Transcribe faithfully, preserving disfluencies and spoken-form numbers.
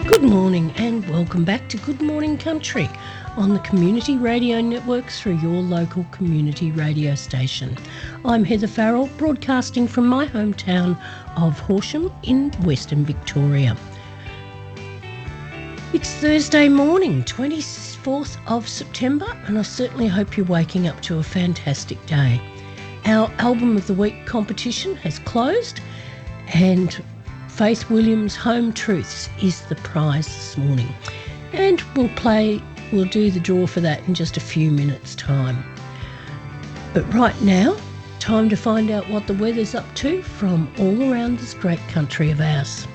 Good morning and welcome back to Good Morning Country on the Community Radio Network through your local community radio station. I'm Heather Farrell, broadcasting from my hometown of Horsham in Western Victoria. It's Thursday morning, twenty-fourth of September, and I certainly hope you're waking up to a fantastic day. Our Album of the Week competition has closed and Faith Williams' Home Truths is the prize this morning. And we'll play, we'll do the draw for that in just a few minutes' time. But right now, time to find out what the weather's up to from all around this great country of ours.